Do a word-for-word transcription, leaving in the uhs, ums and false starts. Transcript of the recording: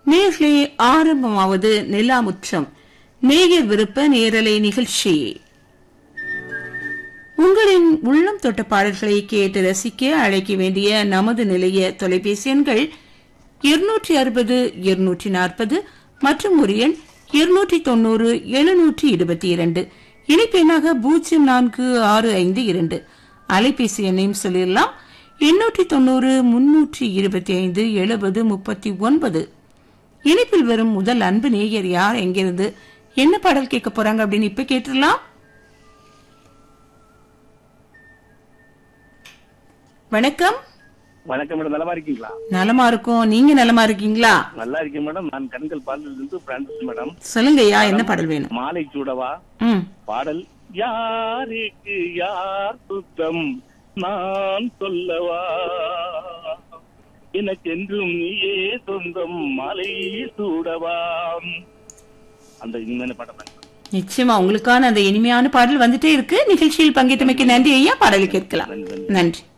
நேர்களே, ஆரம்பமாவது நிலாமுற்றம் நேயர் விருப்ப நேரலை நிகழ்ச்சி. உங்களின் உள்ளம் தொட்ட பாடல்களை கேட்டு ரசிக்க அழைக்க வேண்டிய நமது நிலைய தொலைபேசி எண்கள் இருநூற்றி அறுபது இருநூற்றி நாற்பது மற்றும் ஒரு எண் இருநூற்றி தொன்னூறு எழுநூற்றி இருபத்தி இரண்டு. இணைப்பெண்ணாக பூஜ்ஜியம் நான்கு ஆறு ஐந்து இரண்டு. அலைபேசி எண்ணையும் சொல்லிடலாம். எண்ணூற்றி தொன்னூறு முன்னூற்றி இருபத்தி ஐந்து எழுபது முப்பத்தி ஒன்பது. இணைப்பில் வரும் முதல் அன்பு நேயர் யார், எங்கிருந்து என்ன பாடல் கேட்க போறாங்க அப்படின்னு இப்ப கேட்டுடலாம். வணக்கம். வணக்கம் மேடம், நலமா இருக்கீங்களா? நலமா இருக்கும். நீங்க நலமா இருக்கீங்களா? நல்லா இருக்கேன் மேடம். நான் கண்கள் பாடலில் இருந்து பிரான்சிஸ் மேடம். சொல்லுங்கய்யா, என்ன பாடல் வேணும்? மாலை சூடவா பாடல். யாருக்கு யார் சுத்தம் நான் சொல்லவா, எனக்கென்றும் நீயே சொந்தம் மாலை சூடவா. அந்த இனிமையான பாடம். நிச்சயமா உங்களுக்கான அந்த இனிமையான பாடல் வந்துட்டே இருக்கு. நிகழ்ச்சியில் பங்கேற்றமைக்கு நன்றி ஐயா. பாடலை கேட்கலாம். நன்றி.